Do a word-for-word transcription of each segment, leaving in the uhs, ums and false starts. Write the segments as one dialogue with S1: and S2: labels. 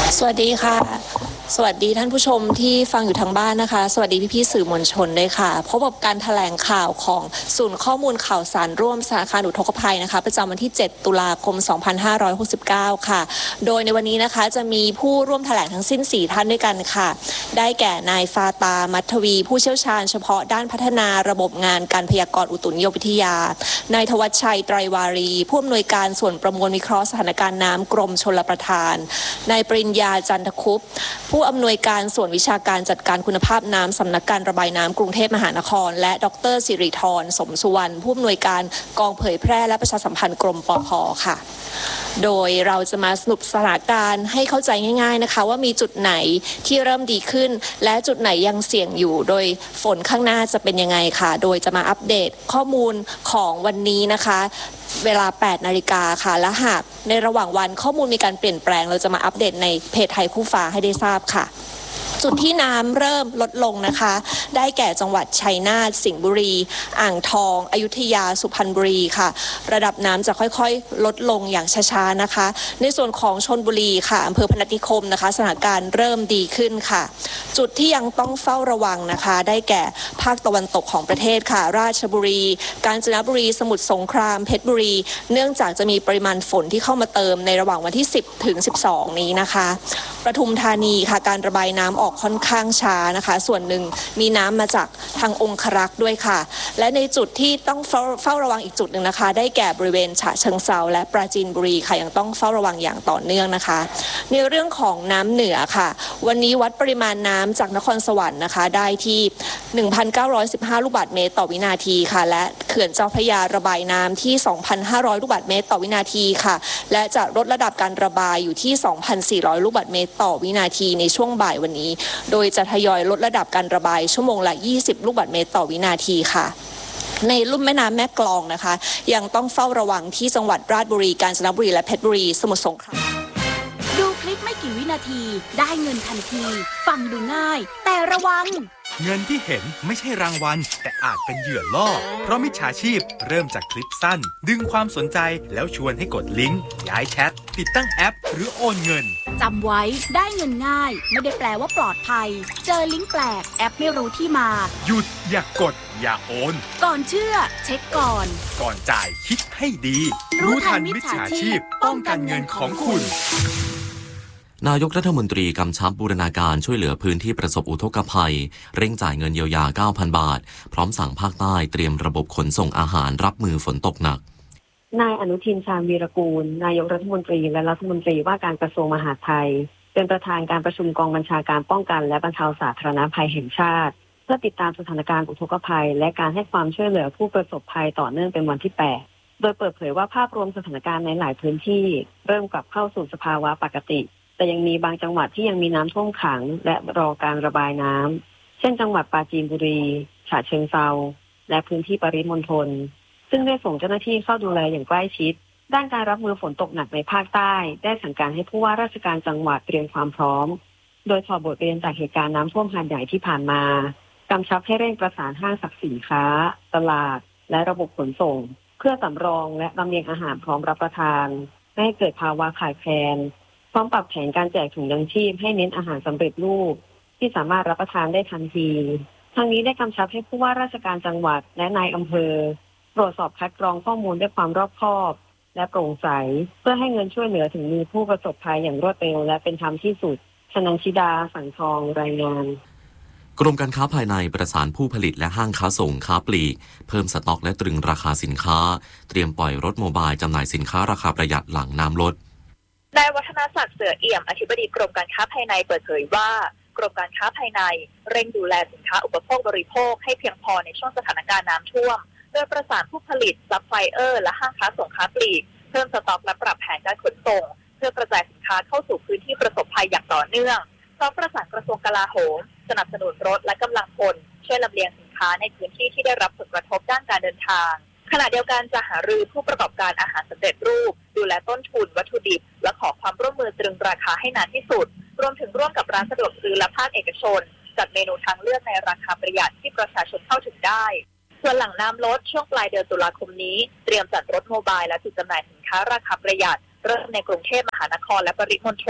S1: สวัสดีค่ะสวัสดีท่านผู้ชมที่ฟังอยู่ทางบ้านนะคะสวัสดีพี่ๆสื่อมวลชนด้วยค่ะพบกับการแถลงข่าวของศูนย์ข้อมูลข่าวสารร่วมสถานการณ์อุทกภัยนะคะประจำวันที่เจ็ดตุลาคมสองพันห้าร้อยหกสิบเก้าค่ะโดยในวันนี้นะคะจะมีผู้ร่วมแถลงทั้งสิ้นสี่ท่านด้วยกันค่ะได้แก่นายฟาตามัทวีผู้เชี่ยวชาญเฉพาะด้านพัฒนาระบบงานการพยากรณ์อุตุนิยมวิทยานายธวัชชัยไตรวารีผู้อำนวยการส่วนประมวลวิเคราะห์สถานการณ์น้ำกรมชลประทานนายปริญญาจันทคุปผู้อำนวยการส่วนวิชาการจัดการคุณภาพน้ำสำนักการระบายน้ำกรุงเทพมหานครและดรสิริธรสมสุวรรณผู้อำนวยการกองเผยแพร่และประชาสัมพันธ์กรมปภ.ค่ะโดยเราจะมาสรุปสถานการณ์ให้เข้าใจง่ายๆนะคะว่ามีจุดไหนที่เริ่มดีขึ้นและจุดไหนยังเสี่ยงอยู่โดยฝนข้างหน้าจะเป็นยังไงค่ะโดยจะมาอัปเดตข้อมูลของวันนี้นะคะเวลาแปดนาฬิกาค่ะและหากในระหว่างวันข้อมูลมีการเปลี่ยนแปลงเราจะมาอัปเดตในเพจไทยคู่ฟ้าให้ได้ทราบค่ะจุดที่น้ำเริ่มลดลงนะคะได้แก่จังหวัดชัยนาทสิงห์บุรีอ่างทองอยุธยาสุพรรณบุรีค่ะระดับน้ำจะค่อยๆลดลงอย่างช้าๆนะคะในส่วนของชลบุรีค่ะอำเภอพนัสนิคมนะคะสถานการณ์เริ่มดีขึ้นค่ะจุดที่ยังต้องเฝ้าระวังนะคะได้แก่ภาคตะวันตกของประเทศค่ะราชบุรีกาญจนบุรีสมุทรสงครามเพชรบุรีเนื่องจากจะมีปริมาณฝนที่เข้ามาเติมในระหว่างวันที่สิบถึงสิบสองนี้นะคะปทุมธานีค่ะการระบายน้ำออกค่อนข้างช้านะคะส่วนหนึ่งมีน้ำมาจากทางองครักษ์ด้วยค่ะและในจุดที่ต้องเฝ้าเฝ้าระวังอีกจุดหนึ่งนะคะได้แก่บริเวณฉะเชิงเทราและปราจีนบุรีค่ะยังต้องเฝ้าระวังอย่างต่อเนื่องนะคะในเรื่องของน้ำเหนือค่ะวันนี้วัดปริมาณน้ำจากนครสวรรค์นะคะได้ที่ หนึ่งพันเก้าร้อยสิบห้า ลูกบาศก์เมตรต่อวินาทีค่ะและเขื่อนเจ้าพระยาระบายน้ำที่ สองพันห้าร้อย ลูกบาศก์เมตรต่อวินาทีค่ะและจะลดระดับการระบายอยู่ที่ สองพันสี่ร้อย ลูกบาศก์เมตรต่อวินาทีในช่วงบ่ายวันนี้โดยจะทยอยลดระดับการระบายชั่วโมงละยี่สิบลูกบาศก์เมตรต่อวินาทีค่ะในลุ่มแม่น้ำแม่กลองนะคะยังต้องเฝ้าระวังที่จังหวัดราชบุรีกาญจนบุรีและเพชรบุรีสมุทรสงคราม
S2: ดูคลิปไม่กี่วินาทีได้เงินทันทีฟังดูง่ายแต่ระวัง
S3: เงินที่เห็นไม่ใช่รางวัลแต่อาจเป็นเหยื่อล่อเพราะมิจฉาชีพเริ่มจากคลิปสั้นดึงความสนใจแล้วชวนให้กดลิงก์ย้ายแชทติดตั้งแอปหรือโอนเงิน
S2: จำไว้ได้เงินง่ายไม่ได้แปลว่าปลอดภัยเจอลิงก์แปลกแอปไม่รู้ที่มา
S3: หยุดอย่ากดอย่าโอน
S2: ก่อนเชื่อเช็คก่อน
S3: ก่อนจ่ายคิดให้ดีรู้ทันมิจฉาชีพป้องกันเงินของคุณ
S4: นายกรัฐมนตรีกำชับบูรณาการช่วยเหลือพื้นที่ประสบอุทกภัยเร่งจ่ายเงินเยียวยา เก้าพัน บาทพร้อมสั่งภาคใต้เตรียมระบบขนส่งอาหารรับมือฝนตกหนัก
S5: นายอนุทินชาญวีรกูลนายกรัฐมนตรีและรัฐมนตรีว่าการกระทรวงมหาดไทยเป็นประธานการประชุมกองบัญชาการป้องกันและบรรเทาสาธารณภัยแห่งชาติเพื่อติดตามสถานการณ์อุทกภัยและการให้ความช่วยเหลือผู้ประสบภัยต่อเนื่องเป็นวันที่แปดโดยเปิดเผยว่าภาพรวมสถานการณ์ในหลายพื้นที่เริ่มกลับเข้าสู่สภาวะปกติแต่ยังมีบางจังหวัดที่ยังมีน้ำท่วมขังและรอการระบายน้ำเช่นจังหวัดปราจีนบุรีฉะเชิงเทราและพื้นที่ปริมณฑลซึ่งได้ส่งเจ้าหน้าที่เข้าดูแลอย่างใกล้ชิดด้านการรับมือฝนตกหนักในภาคใต้ได้สั่งการให้ผู้ว่าราชการจังหวัดเตรียมความพร้อมโดยถอดบทเรียนจากเหตุการณ์น้ำท่วมหาดใหญ่ที่ผ่านมากำชับให้เร่งประสานห้างสรรพสินค้าตลาดและระบบขนส่งเพื่อสำรองและลำเลียงอาหารพร้อมรับประทานไม่ให้เกิดภาวะขาดแคลนพร้อมปรับแผนการแจกถุงยังชีพให้เน้นอาหารสำเร็จรูปที่สามารถรับประทานได้ทันทีทั้งนี้ได้กำชับให้ผู้ว่าราชการจังหวัดและนายอำเภอตรวจสอบคัดกรองข้อมูลด้วยความรอบคอบและโปร่งใสเพื่อให้เงินช่วยเหลือถึงมือผู้ประสบภัยอย่างรวดเร็วและเป็นธรรมที่สุดชนันชิดาสังทองรายงาน
S4: กรมการค้าภายในประสานผู้ผลิตและห้างค้าส่งค้าปลีกเพิ่มสต็อกและตรึงราคาสินค้าเตรียมปล่อยรถโมบายจำหน่ายสินค้าราคาประหยัดหลังน้ำลด
S6: นายวัฒนศักดิ์เสือเอี่ยมอธิบดีกรมการค้าภายในเปิดเผยว่ากรมการค้าภายในเร่งดูแลสินค้าอุปโภคบริโภคให้เพียงพอในช่วงสถานการณ์น้ำท่วมโดยประสานผู้ผลิตซัพพลายเออร์และห้างค้าส่งค้าปลีกเพิ่มสต็อกและปรับแผนการขนส่งเพื่อกระจายสินค้าเข้าสู่พื้นที่ประสบภัยอย่างต่อเนื่องพร้อมประสานกระทรวงกลาโหมสนับสนุนรถและกำลังพลช่วยลำเลียงสินค้าในพื้นที่ที่ได้รับผลกระทบด้านการเดินทางขณะเดียวกันจะหารือผู้ประกอบการอาหารสำเร็จรูปดูแลต้นทุนวัตถุดิบและขอความร่วมมือตรึงราคาให้นานที่สุดรวมถึงร่วมกับร้านสะดวกซื้อและภาคเอกชนจัดเมนูทางเลือกในราคาประหยัดที่ประชาชนเข้าถึงได้ส่วนหลังน้ำลดช่วงปลายเดือนตุลาคมนี้เตรียมจัดรถโมบายและจุดจำหน่ายสินค้าราคาประหยัดเริ่มในกรุงเทพมหานครและปริมณฑล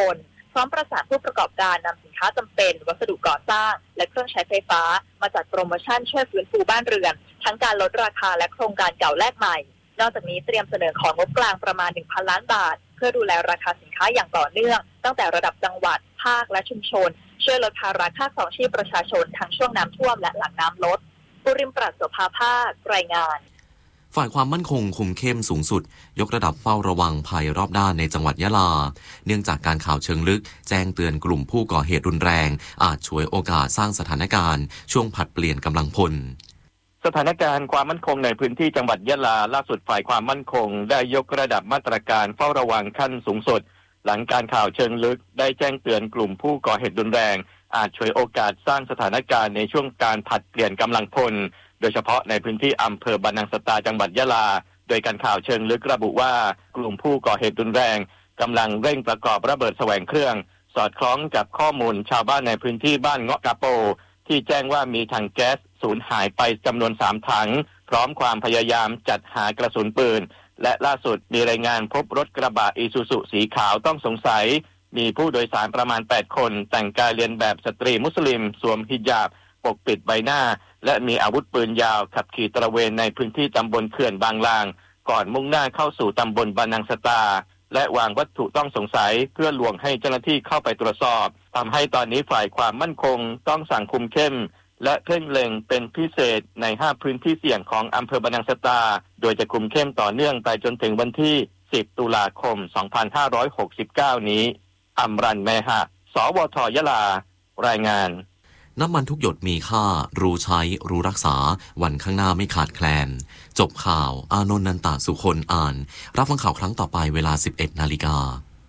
S6: พร้อมประสานผู้ประกอบการนำสินค้าจำเป็นวัสดุก่อสร้างและเครื่องใช้ไฟฟ้ามาจัดโปรโมชั่นช่วยฟื้นฟูบ้านเรือนทั้งการลดราคาและโครงการเก่าแลกใหม่นอกจากนี้เตรียมเสนอของงบกลางประมาณ หนึ่งพัน ล้านบาทเพื่อดูแลราคาสินค้าอย่างต่อเนื่องตั้งแต่ระดับจังหวัดภาคและชุมชนช่วยลดภาระค่าครองชีพประชาชนทั้งช่วงน้ำท่วมและหลังน้ำลดปุริมปราศโสภาภาครายงาน
S4: ฝ่ายความมั่นคงคุมเข้มสูงสุดยกระดับเฝ้าระวังภัยรอบด้านในจังหวัดยะลาเนื่องจากการข่าวเชิงลึกแจ้งเตือนกลุ่มผู้ก่อเหตุรุนแรงอาจฉวยโอกาสสร้างสถานการณ์ช่วงผลัดเปลี่ยนกำลังพล
S7: สถานการณ์ความมั่นคงในพื้นที่จังหวัดยะลาล่าสุดฝ่ายความมั่นคงได้ยกระดับมาตรการเฝ้าระวังขั้นสูงสุดหลังการข่าวเชิงลึกได้แจ้งเตือนกลุ่มผู้ก่อเหตุรุนแรงอาจฉวยโอกาสสร้างสถานการณ์ในช่วงการผลัดเปลี่ยนกำลังพลโดยเฉพาะในพื้นที่อำเภอบรรนังสตาจังหวัดยะลาโดยการข่าวเชิงลึกระบุว่ากลุ่มผู้ก่อเหตุรุนแรงกำลังเร่งประกอบระเบิดแสวงเครื่องสอดคล้องกับข้อมูลชาวบ้านในพื้นที่บ้านเงาะกาโปที่แจ้งว่ามีถังแก๊สสูญหายไปจำนวนสามถังพร้อมความพยายามจัดหากระสุนปืนและล่าสุดมีรายงานพบรถกระบะอีซูซุสีขาวต้องสงสัยมีผู้โดยสารประมาณแปดคนแต่งกายเลียนแบบสตรีมุสลิมสวมฮิญาบปกปิดใบหน้าและมีอาวุธปืนยาวขับขี่ตระเวนในพื้นที่ตำบลเขื่อนบางลางก่อนมุ่งหน้าเข้าสู่ตำบลบรรนังสตาและวางวัตถุต้องสงสัยเพื่อลวงให้เจ้าหน้าที่เข้าไปตรวจสอบทำให้ตอนนี้ฝ่ายความมั่นคงต้องสั่งคุมเข้มและเพ่งเล็งเป็นพิเศษในห้าพื้นที่เสี่ยงของอำเภอบรรนังสตาโดยจะคุมเข้มต่อเนื่องไปจนถึงวันที่สิบตุลาคมสองพันห้าร้อยหกสิบเก้านี้อำรันแมหะสวทยะลารายงาน
S4: น้ำมันทุกหยดมีค่ารู้ใช้รู้รักษาวันข้างหน้าไม่ขาดแคลนจบข่าวอานนท์นันตะสุคนอ่านรับฟังข่าวครั้งต่อไปเวลา สิบเอ็ดนาฬิกา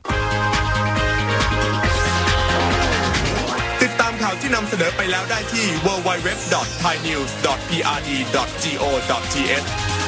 S8: ติดตามข่าวที่นำเสนอไปแล้วได้ที่ ดับเบิลยู ดับเบิลยู ดับเบิลยู ดอท ไทยนิวส์ ดอท พี อาร์ ดี ดอท จี โอ ดอท ที เอช